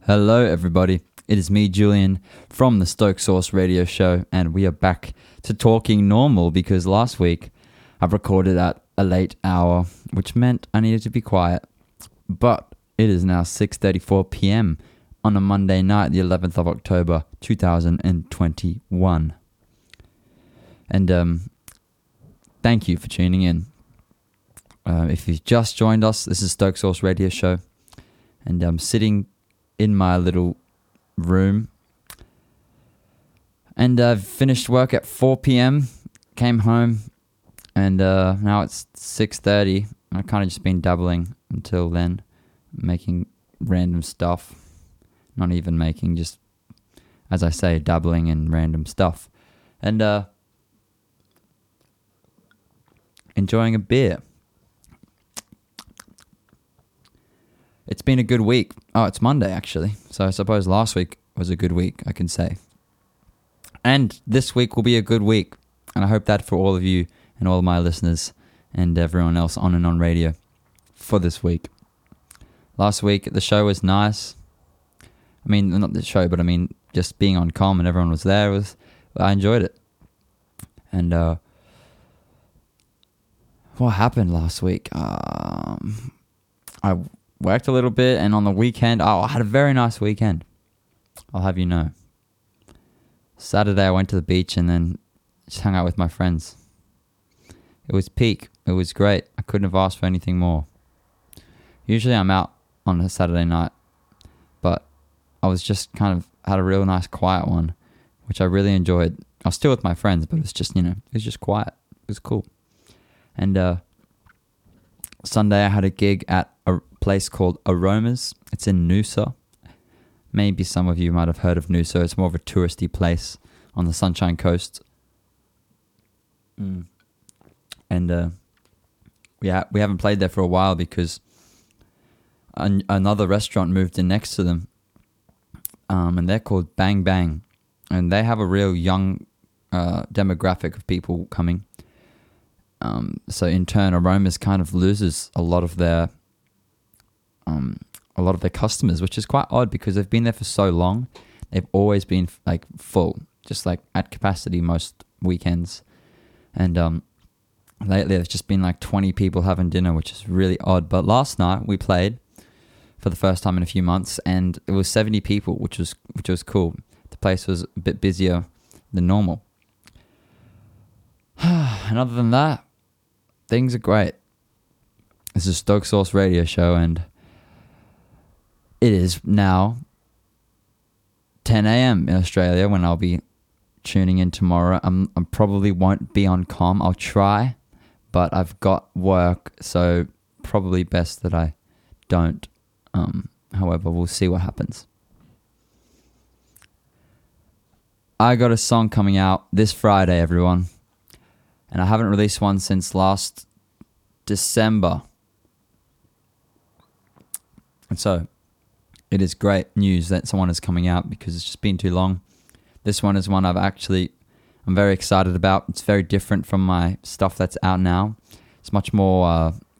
Hello, everybody. It is me, Julian, from the Stoke Source Radio Show, and we are back to talking normal because last week I recorded at a late hour, which meant I needed to be quiet. But it is now 6:34 p.m. on a Monday night, the 11th of October, 2021. And thank you for tuning in. If you've just joined us, this is Stoke Source Radio Show, and I'm sitting in my little room, and I've finished work at 4 p.m, came home, and now it's 6:30. I've kind of just been dabbling until then, making random stuff. Not even making, just, as I say, dabbling in random stuff. And enjoying a beer. It's been a good week. Oh, it's Monday, actually. So I suppose last week was a good week, I can say. And this week will be a good week. And I hope that for all of you and all of my listeners and everyone else on and on radio for this week. Last week, the show was nice. I mean, not the show, but I mean, just being on comm and everyone was there. I enjoyed it. And what happened last week? I worked a little bit, and on the weekend, I had a very nice weekend. I'll have you know. Saturday, I went to the beach and then just hung out with my friends. It was peak. It was great. I couldn't have asked for anything more. Usually I'm out on a Saturday night, but I was just kind of had a real nice quiet one, which I really enjoyed. I was still with my friends, but it was just, it was just quiet. It was cool. And Sunday, I had a gig at a place called Aromas. It's in Noosa. Maybe some of you might have heard of Noosa. It's more of a touristy place on the Sunshine Coast. And we haven't played there for a while because another restaurant moved in next to them. And they're called Bang Bang. And they have a real young demographic of people coming. So in turn, Aromas kind of loses a lot of their customers, which is quite odd because they've been there for so long. They've always been like full, just like at capacity most weekends. And lately, there's just been like 20 people having dinner, which is really odd. But last night we played for the first time in a few months, and it was 70 people, which was cool. The place was a bit busier than normal. And other than that, things are great. This is Stoke Source Radio Show, and it is now 10 a.m. in Australia when I'll be tuning in tomorrow. I probably won't be on comm. I'll try, but I've got work, so probably best that I don't. However, we'll see what happens. I got a song coming out this Friday, everyone. And I haven't released one since last December. And so, it is great news that someone is coming out because it's just been too long. This one is one I'm very excited about. It's very different from my stuff that's out now. It's much more